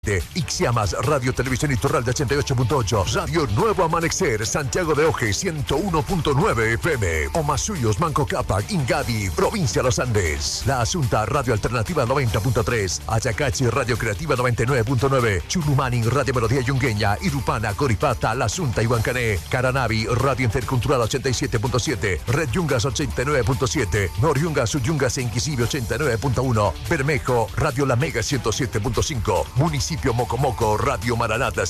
Ixiamas Radio Televisión Iturral de 88.8, Radio Nuevo Amanecer, Santiago de Oje 101.9 FM, Omasuyos, Manco Cápac, Ingadi, Provincia de los Andes, La Asunta Radio Alternativa 90.3, Ayacachi Radio Creativa 99.9, Chulumanin Radio Melodía Yungueña, Irupana, Coripata, La Asunta y Huancané, Caranavi Radio Intercultural 87.7, Red Yungas 89.7, Noriungas Uyungas e Inquisibio 89.1, Bermejo Radio La Mega 107.5, Municipio Mocomoco, Radio Maranata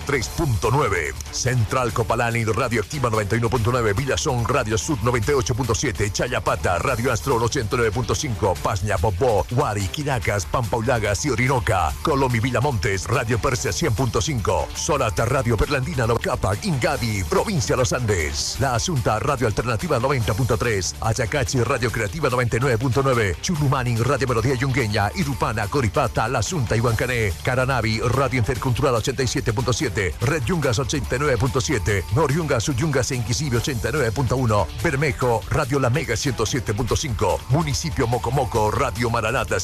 103.9, Central Copalani, Radio Activa 91.9, Villazón, Radio Sud 98.7, Chayapata, Radio Astro 89.5, Pasña, Popó, Huari, Quiracas, Pampaulagas y Orinoca, Colomi, Villamontes, Radio Persia 100.5, Solata, Radio Perlandina, Capac, Ingadi, Provincia de los Andes, La Asunta, Radio Alternativa 90.3, Ayacachi, Radio Creativa 99.9, Chulumanin, Radio Melodía Yungueña, Irupana, Coripata, La Asunta y Huancané, Caranavi, Radio Intercultural 87.7, Red Yungas 89.7, Noriungas Uyungas e Inquisibio 89.1, Bermejo, Radio La Mega 107.5, Municipio Mocomoco, Radio Maranata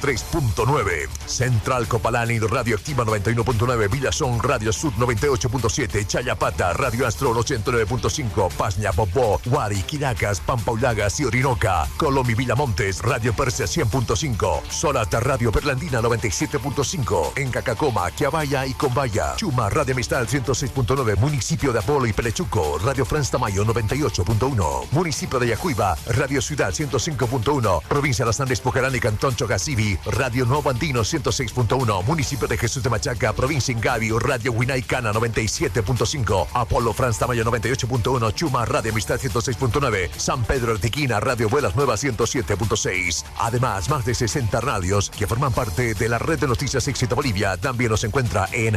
103.9, Central Copalani, Radio Activa 91.9, Villazón, Radio Sud 98.7, Chayapata, Radio Astro 89.5, Pasña, Popó, Huari, Quiracas, Pampaulagas y Orinoca, Colomi, Villamontes, Radio Persia 100.5, Solata, Radio Perlandina 97.5, en Cacacoma, Quiabaya y Combaya, Chuma, Radio Amistad 106.9, Municipio de Apolo y Pelechuco, Radio Franz Tamayo 98.1, Municipio de Yacuiba, Radio Ciudad 105.1, Provincia de los Andes, Pocarán y Cantón Chogasibi, Radio Nuevo Andino 106.1, Municipio de Jesús de Machaca, Provincia Ingavi, Radio Huinaicana 97.5, Apolo Franz Tamayo 98.1, Chuma, Radio Amistad 106.9, San Pedro Artiquina, Radio Vuelas Nuevas 107.6. Además, más de 60 radios que forman parte de la red de noticias Éxito Bolivia. También nos encuentra en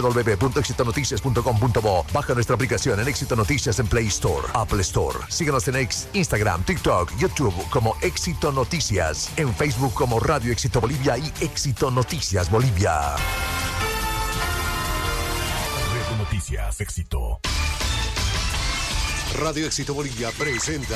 www.exitonoticias.com.bo. Baja nuestra aplicación en Éxito Noticias en Play Store, Apple Store. Síguenos en Instagram, TikTok, YouTube como Éxito Noticias. En Facebook como Radio Éxito Bolivia y Éxito Noticias Bolivia. Red Noticias Éxito. Radio Éxito Bolivia presenta.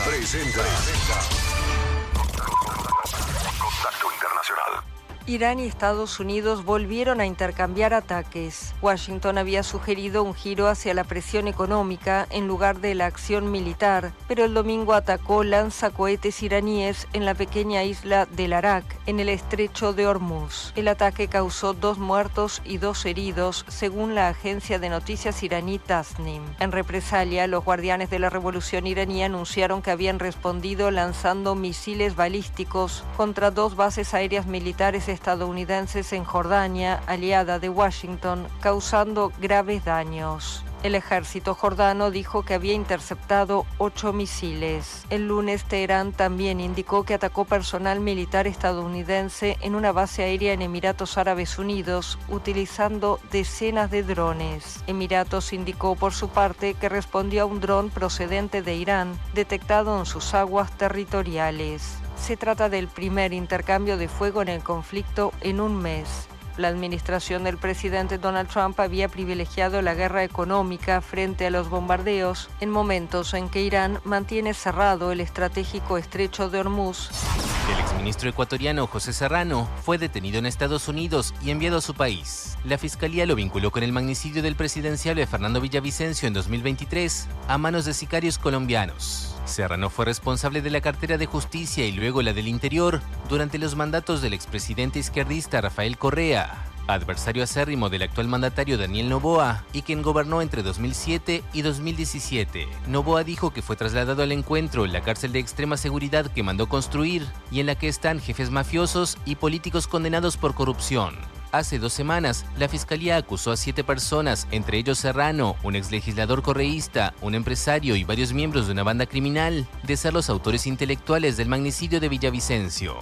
Contacto Internacional. Irán y Estados Unidos volvieron a intercambiar ataques. Washington había sugerido un giro hacia la presión económica en lugar de la acción militar, pero el domingo atacó lanzacohetes iraníes en la pequeña isla del Arak, en el estrecho de Hormuz. El ataque causó 2 muertos y 2 heridos, según la agencia de noticias iraní Tasnim. En represalia, los guardianes de la revolución iraní anunciaron que habían respondido lanzando misiles balísticos contra 2 bases aéreas militares estadounidenses en Jordania, aliada de Washington, causando graves daños. El ejército jordano dijo que había interceptado 8 misiles. El lunes, Teherán también indicó que atacó personal militar estadounidense en una base aérea en Emiratos Árabes Unidos, utilizando decenas de drones. Emiratos indicó por su parte que respondió a un dron procedente de Irán, detectado en sus aguas territoriales. Se trata del primer intercambio de fuego en el conflicto en un mes. La administración del presidente Donald Trump había privilegiado la guerra económica frente a los bombardeos en momentos en que Irán mantiene cerrado el estratégico estrecho de Hormuz. El exministro ecuatoriano José Serrano fue detenido en Estados Unidos y enviado a su país. La fiscalía lo vinculó con el magnicidio del presidenciable Fernando Villavicencio en 2023 a manos de sicarios colombianos. Serrano fue responsable de la cartera de Justicia y luego la del Interior durante los mandatos del expresidente izquierdista Rafael Correa, adversario acérrimo del actual mandatario Daniel Noboa y quien gobernó entre 2007 y 2017. Noboa dijo que fue trasladado al encuentro la cárcel de extrema seguridad que mandó construir y en la que están jefes mafiosos y políticos condenados por corrupción. Hace 2 semanas, la Fiscalía acusó a 7 personas, entre ellos Serrano, un exlegislador correísta, un empresario y varios miembros de una banda criminal, de ser los autores intelectuales del magnicidio de Villavicencio.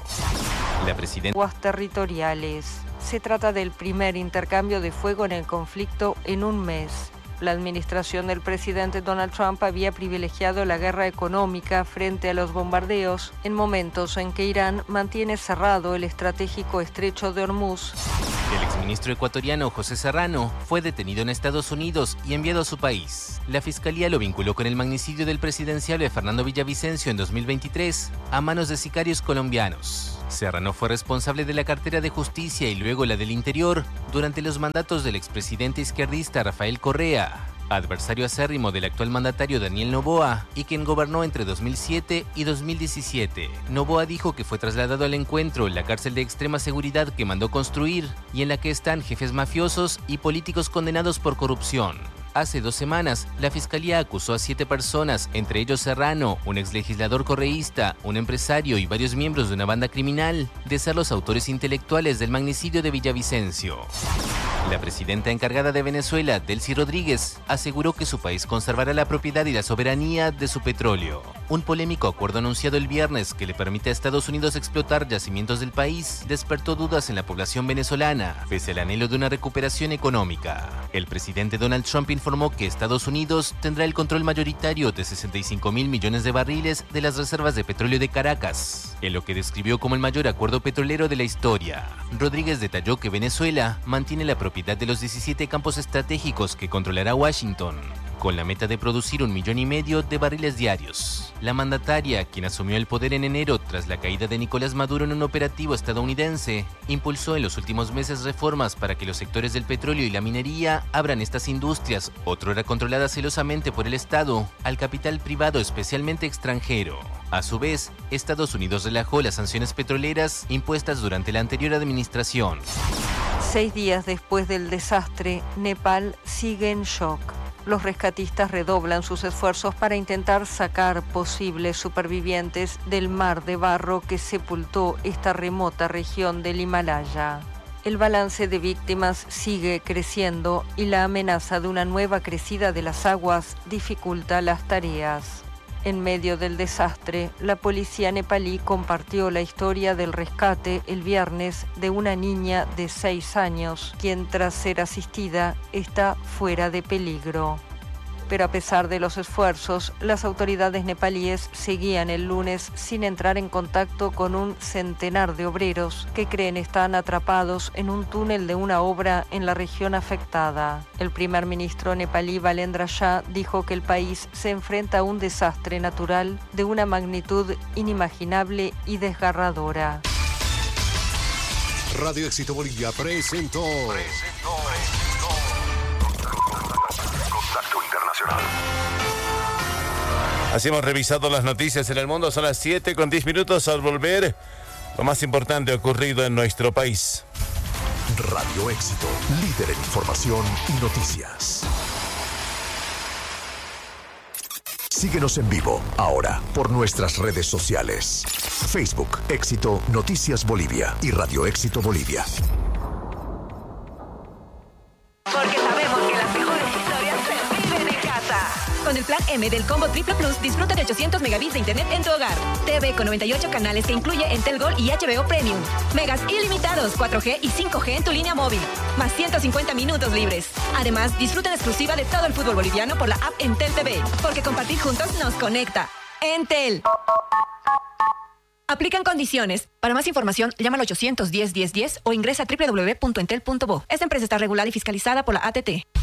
La presidenta... Aguas territoriales. Se trata del primer intercambio de fuego en el conflicto en un mes. La administración del presidente Donald Trump había privilegiado la guerra económica frente a los bombardeos en momentos en que Irán mantiene cerrado el estratégico estrecho de Hormuz. El exministro ecuatoriano José Serrano fue detenido en Estados Unidos y enviado a su país. La fiscalía lo vinculó con el magnicidio del presidenciable Fernando Villavicencio en 2023 a manos de sicarios colombianos. Serrano fue responsable de la cartera de Justicia y luego la del Interior durante los mandatos del expresidente izquierdista Rafael Correa, adversario acérrimo del actual mandatario Daniel Noboa y quien gobernó entre 2007 y 2017. Noboa dijo que fue trasladado al encuentro la cárcel de extrema seguridad que mandó construir y en la que están jefes mafiosos y políticos condenados por corrupción. Hace 2 semanas, la Fiscalía acusó a 7 personas, entre ellos Serrano, un exlegislador correísta, un empresario y varios miembros de una banda criminal, de ser los autores intelectuales del magnicidio de Villavicencio. La presidenta encargada de Venezuela, Delcy Rodríguez, aseguró que su país conservará la propiedad y la soberanía de su petróleo. Un polémico acuerdo anunciado el viernes que le permite a Estados Unidos explotar yacimientos del país despertó dudas en la población venezolana, pese al anhelo de una recuperación económica. El presidente Donald Trump informó que Estados Unidos tendrá el control mayoritario de 65.000 millones de barriles de las reservas de petróleo de Caracas, en lo que describió como el mayor acuerdo petrolero de la historia. Rodríguez detalló que Venezuela mantiene la propiedad de los 17 campos estratégicos que controlará Washington, con la meta de producir 1,5 millones de barriles diarios. La mandataria, quien asumió el poder en enero tras la caída de Nicolás Maduro en un operativo estadounidense, impulsó en los últimos meses reformas para que los sectores del petróleo y la minería abran estas industrias, otrora controladas celosamente por el Estado, al capital privado, especialmente extranjero. A su vez, Estados Unidos relajó las sanciones petroleras impuestas durante la anterior administración. 6 días después del desastre, Nepal sigue en shock. Los rescatistas redoblan sus esfuerzos para intentar sacar posibles supervivientes del mar de barro que sepultó esta remota región del Himalaya. El balance de víctimas sigue creciendo y la amenaza de una nueva crecida de las aguas dificulta las tareas. En medio del desastre, la policía nepalí compartió la historia del rescate el viernes de una niña de 6 años, quien tras ser asistida está fuera de peligro. Pero a pesar de los esfuerzos, las autoridades nepalíes seguían el lunes sin entrar en contacto con un centenar de obreros que creen están atrapados en un túnel de una obra en la región afectada. El primer ministro nepalí Balendra Shah dijo que el país se enfrenta a un desastre natural de una magnitud inimaginable y desgarradora. Radio Éxito Bolivia presentó. Contacto Internacional. Así hemos revisado las noticias en el mundo. Son las 7:10. Al volver, lo más importante ocurrido en nuestro país. Radio Éxito, líder en información y noticias. Síguenos en vivo, ahora, por nuestras redes sociales. Facebook, Éxito Noticias Bolivia y Radio Éxito Bolivia. Porque sabemos que las mejores historias se viven en casa. Con el plan M del Combo Triple Plus, disfruta de 800 megabits de internet en tu hogar. TV con 98 canales que incluye Entel Gold y HBO Premium. Megas ilimitados, 4G y 5G en tu línea móvil. Más 150 minutos libres. Además, disfruta en exclusiva de todo el fútbol boliviano por la app Entel TV. Porque compartir juntos nos conecta. Entel. Aplican condiciones. Para más información, llama al 810-1010 o ingresa a www.entel.bo. Esta empresa está regulada y fiscalizada por la ATT.